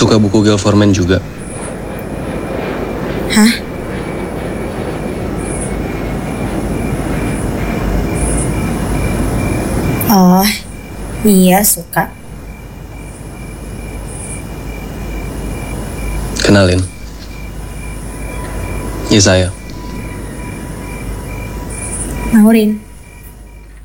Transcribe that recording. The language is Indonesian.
Suka buku Gail Forman juga? Hah? Oh, iya suka. Kenalin. Yesaya. Naurin.